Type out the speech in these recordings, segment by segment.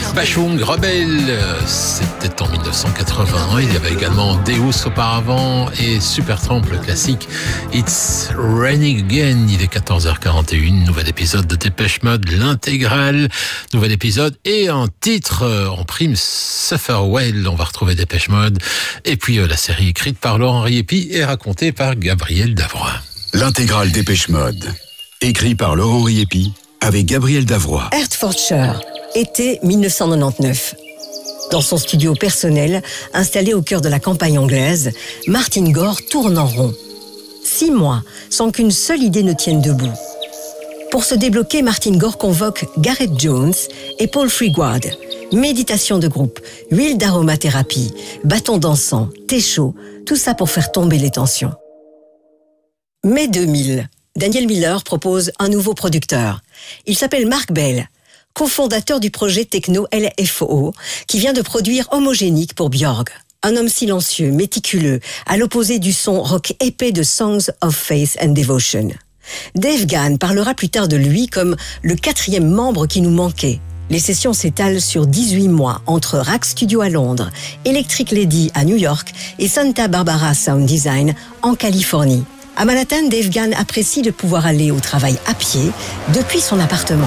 Bashung Rebel, c'était en 1980. Il y avait également Deus auparavant et Supertramp, le classique It's Raining Again. Il est 14h41, nouvel épisode de Dépêche Mode, l'intégrale, nouvel épisode et un titre en prime, Suffer Well. On va retrouver Dépêche Mode et puis la série écrite par Laurent Riepi et racontée par Gabriel Davroy. L'intégrale Dépêche Mode, écrit par Laurent Riepi avec Gabriel Davroy. Hertfordshire, été 1999. Dans son studio personnel, installé au cœur de la campagne anglaise, Martin Gore tourne en rond. 6 mois, sans qu'une seule idée ne tienne debout. Pour se débloquer, Martin Gore convoque Gareth Jones et Paul Frigward. Méditation de groupe, huile d'aromathérapie, bâton d'encens, thé chaud, tout ça pour faire tomber les tensions. Mai 2000, Daniel Miller propose un nouveau producteur. Il s'appelle Mark Bell, cofondateur du projet techno LFO, qui vient de produire Homogenic pour Björk. Un homme silencieux, méticuleux, à l'opposé du son rock épais de Songs of Faith and Devotion. Dave Gahan parlera plus tard de lui comme le 4e membre qui nous manquait. Les sessions s'étalent sur 18 mois entre Rack Studio à Londres, Electric Lady à New York et Santa Barbara Sound Design en Californie. À Manhattan, Dave Gahan apprécie de pouvoir aller au travail à pied depuis son appartement.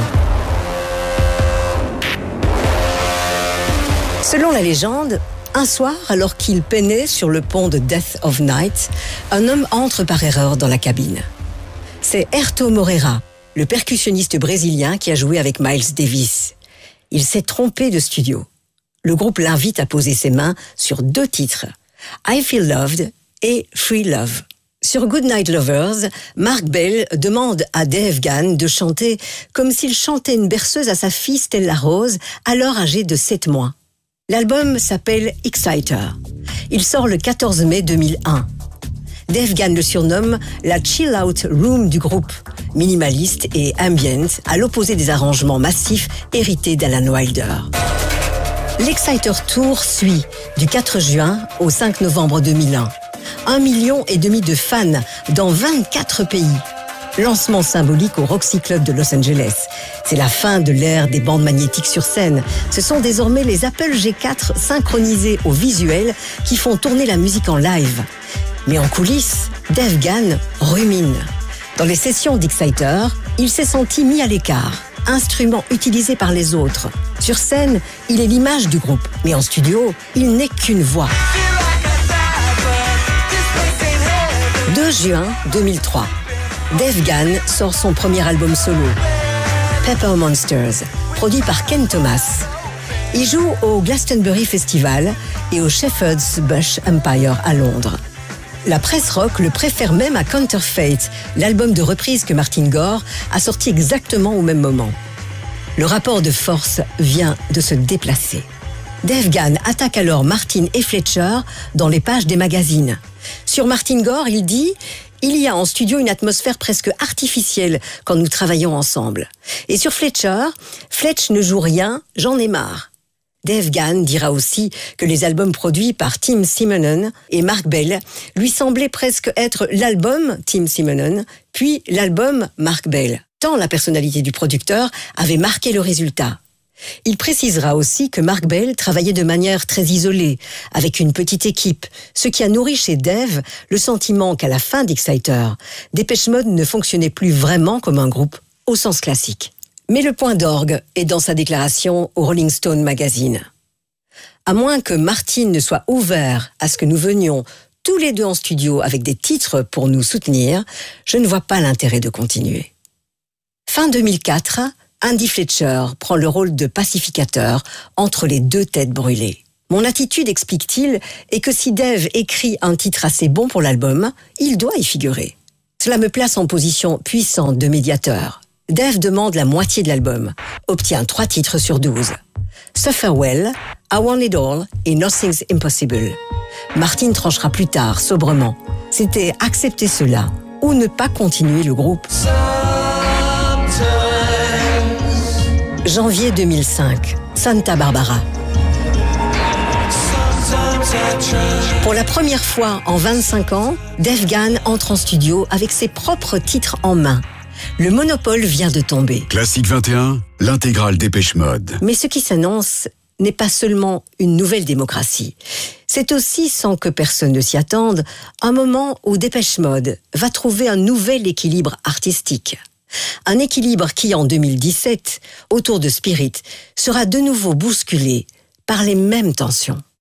Selon la légende, un soir, alors qu'il peinait sur le pont de Death of Night, un homme entre par erreur dans la cabine. C'est Herto Moreira, le percussionniste brésilien qui a joué avec Miles Davis. Il s'est trompé de studio. Le groupe l'invite à poser ses mains sur 2 titres, I Feel Loved et Free Love. Sur Goodnight Lovers, Mark Bell demande à Dave Gahan de chanter comme s'il chantait une berceuse à sa fille Stella Rose, alors âgée de 7 mois. L'album s'appelle Exciter. Il sort le 14 mai 2001. Dave Gahan le surnomme la chill-out room du groupe, minimaliste et ambient, à l'opposé des arrangements massifs hérités d'Alan Wilder. L'Exciter Tour suit du 4 juin au 5 novembre 2001. 1,5 million de fans dans 24 pays. Lancement symbolique au Roxy Club de Los Angeles. C'est la fin de l'ère des bandes magnétiques sur scène. Ce sont désormais les Apple G4 synchronisés au visuel qui font tourner la musique en live. Mais en coulisses, Dave Gahan rumine. Dans les sessions d'Exciter, il s'est senti mis à l'écart. Instrument utilisé par les autres. Sur scène, il est l'image du groupe. Mais en studio, il n'est qu'une voix. 2 juin 2003. Dave Gahan sort son premier album solo, Pepper Monsters, produit par Ken Thomas. Il joue au Glastonbury Festival et au Shepherd's Bush Empire à Londres. La presse rock le préfère même à Counterfeit, l'album de reprise que Martin Gore a sorti exactement au même moment. Le rapport de force vient de se déplacer. Dave Gahan attaque alors Martin et Fletcher dans les pages des magazines. Sur Martin Gore, il dit « Il y a en studio une atmosphère presque artificielle quand nous travaillons ensemble. » Et sur Fletcher, « Fletch ne joue rien, j'en ai marre. » Dave Gahan dira aussi que les albums produits par Tim Simonon et Mark Bell lui semblaient presque être l'album Tim Simonon, puis l'album Mark Bell, tant la personnalité du producteur avait marqué le résultat. Il précisera aussi que Mark Bell travaillait de manière très isolée, avec une petite équipe, ce qui a nourri chez Dave le sentiment qu'à la fin d'Exciter, Dépêche Mode ne fonctionnait plus vraiment comme un groupe au sens classique. Mais le point d'orgue est dans sa déclaration au Rolling Stone magazine. À moins que Martin ne soit ouvert à ce que nous venions tous les 2 en studio avec des titres pour nous soutenir, je ne vois pas l'intérêt de continuer. Fin 2004, Andy Fletcher prend le rôle de pacificateur entre les 2 têtes brûlées. Mon attitude, explique-t-il, est que si Dave écrit un titre assez bon pour l'album, il doit y figurer. Cela me place en position puissante de médiateur. Dave demande la moitié de l'album, obtient 3 titres sur 12. Suffer Well, I Want It All et Nothing's Impossible. Martin tranchera plus tard, sobrement. C'était accepter cela ou ne pas continuer le groupe. Janvier 2005, Santa Barbara. Pour la première fois en 25 ans, Dave Gahan entre en studio avec ses propres titres en main. Le monopole vient de tomber. Classique 21, l'intégrale Dépêche Mode. Mais ce qui s'annonce n'est pas seulement une nouvelle démocratie. C'est aussi, sans que personne ne s'y attende, un moment où Dépêche Mode va trouver un nouvel équilibre artistique. Un équilibre qui, en 2017, autour de Spirit, sera de nouveau bousculé par les mêmes tensions.